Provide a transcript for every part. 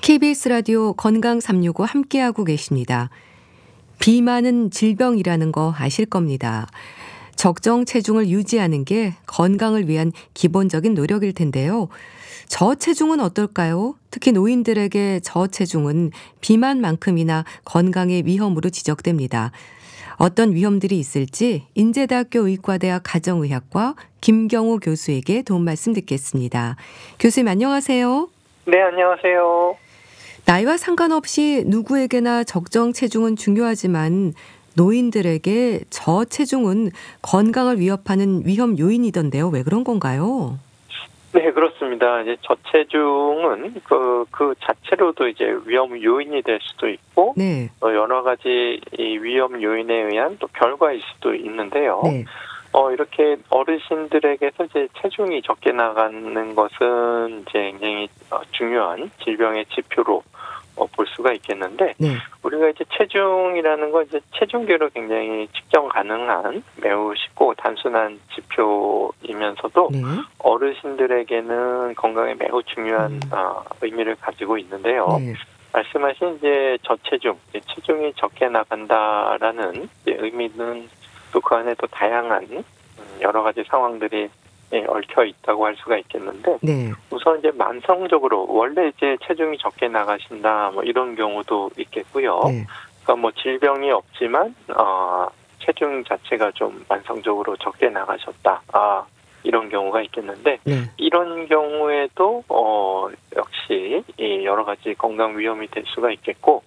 KBS 라디오 건강 365 함께하고 계십니다. 비만은 질병이라는 거 아실 겁니다. 적정 체중을 유지하는 게 건강을 위한 기본적인 노력일 텐데요. 저체중은 어떨까요? 특히 노인들에게 저체중은 비만만큼이나 건강의 위험으로 지적됩니다. 어떤 위험들이 있을지 인제대학교 의과대학 가정의학과 김경우 교수에게 도움 말씀 듣겠습니다. 교수님 안녕하세요. 네, 안녕하세요. 나이와 상관없이 누구에게나 적정 체중은 중요하지만 노인들에게 저체중은 건강을 위협하는 위험 요인이던데요. 왜 그런 건가요? 네, 그렇습니다. 이제 저체중은 그 자체로도 이제 위험 요인이 될 수도 있고, 네. 또 여러 가지 이 위험 요인에 의한 또 결과일 수도 있는데요. 네. 이렇게 어르신들에게서 이제 체중이 적게 나가는 것은 이제 굉장히 중요한 질병의 지표로 볼 수가 있겠는데, 네. 우리가 이제 체중이라는 건 이제 체중계로 굉장히 측정 가능한 매우 쉽고 단순한 지표이면서도 네. 어르신들에게는 건강에 매우 중요한 의미를 가지고 있는데요. 네. 말씀하신 이제 저체중, 체중이 적게 나간다라는 이제 의미는 또 그 안에 또 다양한 여러 가지 상황들이 얽혀 있다고 할 수가 있겠는데, 네. 우선 이제 만성적으로 원래 이제 체중이 적게 나가신다 뭐 이런 경우도 있겠고요. 네. 그러니까 뭐 질병이 없지만 체중 자체가 좀 만성적으로 적게 나가셨다. 이런 경우가 있겠는데, 네. 이런 경우에도 역시 이 여러 가지 건강 위험이 될 수가 있겠고,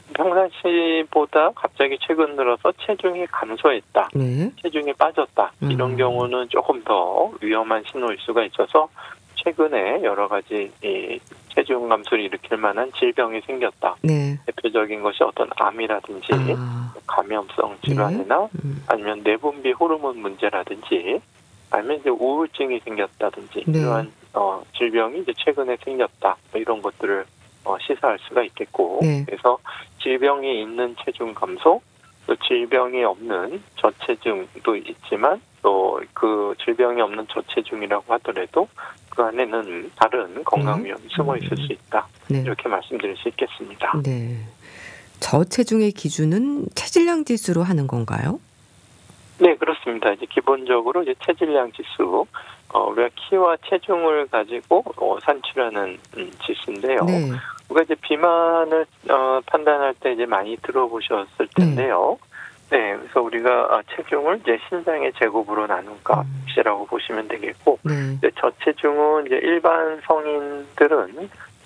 평상시보다 갑자기 최근 들어서 체중이 감소했다, 네. 체중이 빠졌다, 이런 경우는 조금 더 위험한 신호일 수가 있어서 최근에 여러 가지 이 체중 감소를 일으킬 만한 질병이 생겼다. 네. 대표적인 것이 어떤 암이라든지 감염성 질환이나 아니면 내분비 호르몬 문제라든지 아니면 이제 우울증이 생겼다든지 네. 이러한 질병이 이제 최근에 생겼다, 뭐 이런 것들을 시사할 수가 있겠고, 네. 그래서 질병이 있는 체중 감소, 또 질병이 없는 저체중도 있지만 또 그 질병이 없는 저체중이라고 하더라도 그 안에는 다른 건강 위험이 숨어 있을 수 있다. 네. 이렇게 말씀드릴 수 있겠습니다. 네. 저체중의 기준은 체질량 지수로 하는 건가요? 네, 그렇습니다. 이제 기본적으로 이제 체질량 지수, 우리가 키와 체중을 가지고 산출하는 지수인데요. 네. 우리가 이제 비만을 판단할 때 이제 많이 들어보셨을 텐데요. 네, 그래서 우리가 체중을 이제 신장의 제곱으로 나눈 값이라고 보시면 되겠고, 네. 이제 저체중은 이제 일반 성인들은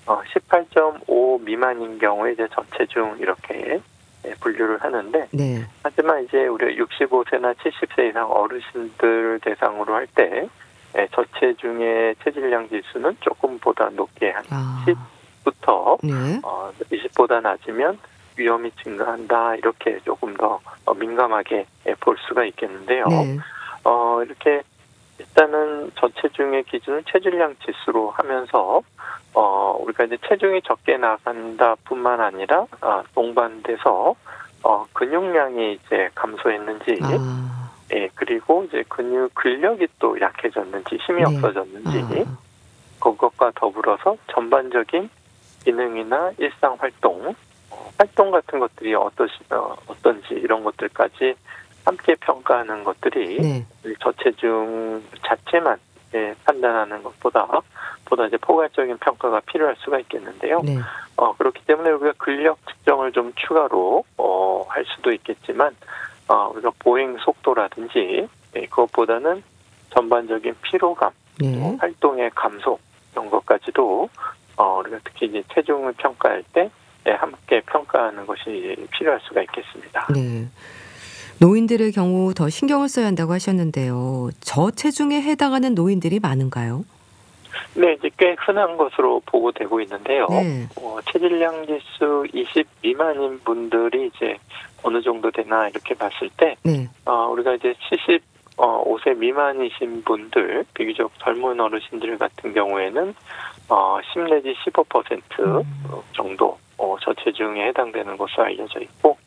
18.5 미만인 경우에 이제 저체중 이렇게 분류를 하는데, 네. 하지만 이제 우리 65세나 70세 이상 어르신들 대상으로 할 때 저체중의 체질량 지수는 조금보다 높게 한 10부터 네. 20보다 낮으면 위험이 증가한다, 이렇게 조금 더 민감하게 볼 수가 있겠는데요. 네. 이렇게 일단은 저체중의 기준을 체질량 지수로 하면서 우리가 이제 체중이 적게 나간다뿐만 아니라 동반돼서 근육량이 이제 감소했는지, 그리고 이제 근력이 또 약해졌는지, 힘이 없어졌는지, 그것과 더불어서 전반적인 기능이나 일상 활동 같은 것들이 어떤지 이런 것들까지 함께 평가하는 것들이 저체중 자체만 판단하는 것보다 이제 포괄적인 평가가 필요할 수가 있겠는데요. 네. 그렇기 때문에 우리가 근력 측정을 좀 추가로 할 수도 있겠지만, 우리가 보행 속도라든지 그것보다는 전반적인 피로감, 또 활동의 감소 이런 것까지도 우리가 특히 이제 체중을 평가할 때 함께 평가하는 것이 필요할 수가 있겠습니다. 네. 노인들의 경우 더 신경을 써야 한다고 하셨는데요. 저체중에 해당하는 노인들이 많은가요? 네, 이제 꽤 흔한 것으로 보고되고 있는데요. 네. 체질량 지수 20 미만인 분들이 이제 어느 정도 되나 이렇게 봤을 때, 우리가 이제 75세 미만이신 분들, 비교적 젊은 어르신들 같은 경우에는 10 내지 15% 정도 저체중에 해당되는 것으로 알려져 있고,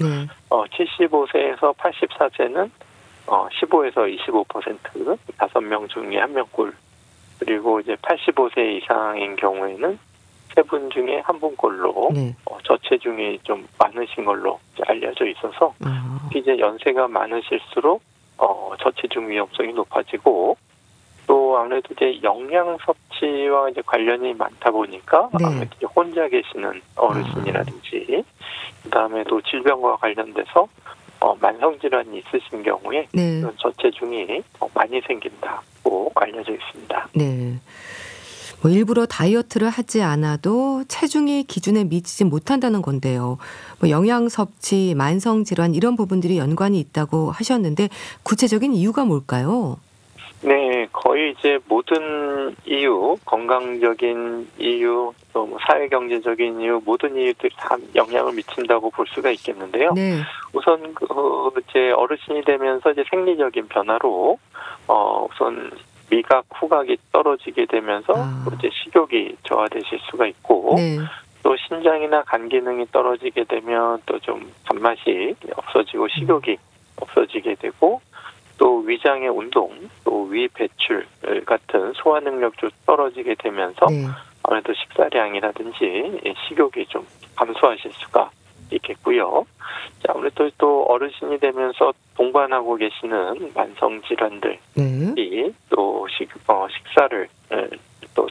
75세에서 84세는 15에서 25%, 5명 중에 1명꼴, 그리고 이제 85세 이상인 경우에는 세 분 중에 한 분꼴로 네. 저체중이 좀 많으신 걸로 이제 알려져 있어서 이제 연세가 많으실수록 저체중 위험성이 높아지고 또 아무래도 이제 영양 섭취와 이제 관련이 많다 보니까 네. 아무래도 이제 혼자 계시는 어르신이라든지 그다음에 또 질병과 관련돼서 만성 질환이 있으신 경우에 네. 이런 저체중이 많이 생긴다고 알려져 있습니다. 네. 뭐 일부러 다이어트를 하지 않아도 체중이 기준에 미치지 못한다는 건데요. 뭐 영양 섭취, 만성 질환 이런 부분들이 연관이 있다고 하셨는데 구체적인 이유가 뭘까요? 네, 거의 이제 모든 이유, 건강적인 이유, 또 뭐 사회경제적인 이유, 모든 이유들이 다 영향을 미친다고 볼 수가 있겠는데요. 네. 우선 이제 어르신이 되면서 이제 생리적인 변화로 우선 미각, 후각이 떨어지게 되면서 또 이제 식욕이 저하되실 수가 있고 네. 또 신장이나 간 기능이 떨어지게 되면 또 좀 단맛이 없어지고 식욕이 없어지게 되고 또 위장의 운동, 또 위 배출 같은 소화 능력도 떨어지게 되면서 네. 아무래도 식사량이라든지 식욕이 좀 감소하실 수가 있겠고요. 자, 아무래도 또 어르신이 되면서 동반하고 계시는 만성 질환들이 네. 또 식사를